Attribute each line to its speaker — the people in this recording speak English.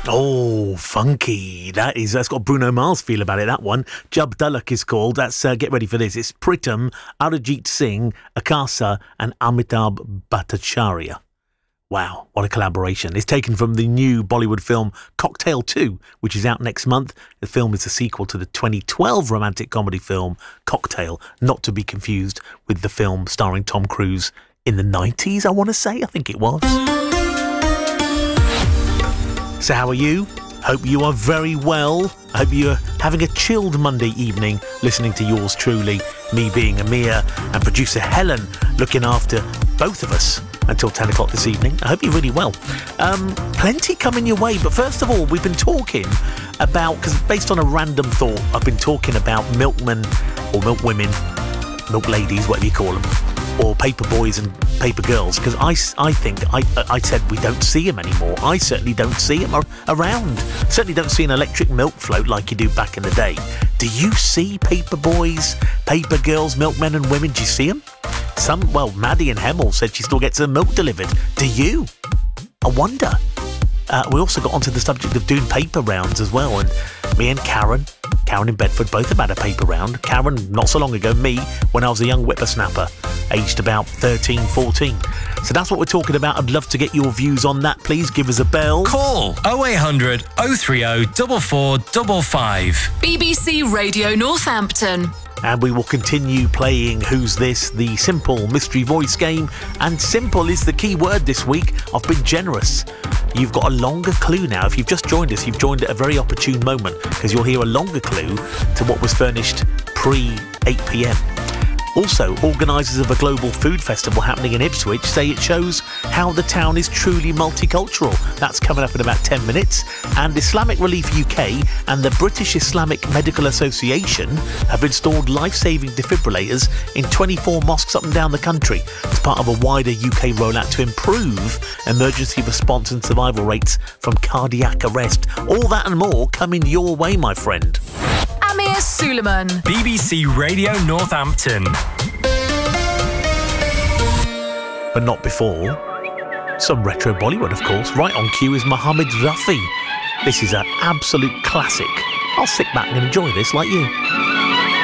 Speaker 1: Oh, funky. That's got Bruno Mars feel about it, that one. Jub Dulak is called. That's, get ready for this. It's Pritam, Arijit Singh, Akasa and Amitabh Bhattacharya. Wow, what a collaboration. It's taken from the new Bollywood film Cocktail 2, which is out next month. The film is a sequel to the 2012 romantic comedy film Cocktail, not to be confused with the film starring Tom Cruise in the 90s, I want to say. I think it was. So how are you? Hope you are very well. I hope you're having a chilled Monday evening listening to yours truly, me being Amir and producer Helen looking after both of us until 10 o'clock this evening. I hope you're really well. Plenty coming your way, but first of all, we've been talking about, because based on a random thought, I've been talking about milkmen or milk women, milk ladies, whatever you call them, or paper boys and paper girls, because I think I said we don't see them anymore. I certainly don't see them around. Certainly don't see an electric milk float like you do back in the day. Do you see paper boys, paper girls, milkmen and women? Do you see them? Maddie in Hemel said she still gets her milk delivered. Do you? I wonder. We also got onto the subject of doing paper rounds as well, and me and Karen in Bedford both have had a paper round. Karen not so long ago, me when I was a young whippersnapper, aged about 13, 14. So that's what we're talking about. I'd love to get your views on that. Please give us a bell.
Speaker 2: Call 0800 030 4455.
Speaker 3: BBC Radio Northampton.
Speaker 1: And we will continue playing Who's This, the simple mystery voice game. And simple is the key word this week. I've been generous. You've got a longer clue now. If you've just joined us, you've joined at a very opportune moment, because you'll hear a longer clue to what was furnished pre-8 p.m. Also, organisers of a global food festival happening in Ipswich say it shows how the town is truly multicultural. That's coming up in about 10 minutes. And Islamic Relief UK and the British Islamic Medical Association have installed life-saving defibrillators in 24 mosques up and down the country as part of a wider UK rollout to improve emergency response and survival rates from cardiac arrest. All that and more coming your way, my friend.
Speaker 3: Amir Suleiman.
Speaker 2: BBC Radio Northampton.
Speaker 1: But not before. Some retro Bollywood, of course. Right on cue is Mohammed Rafi. This is an absolute classic. I'll sit back and enjoy this like you.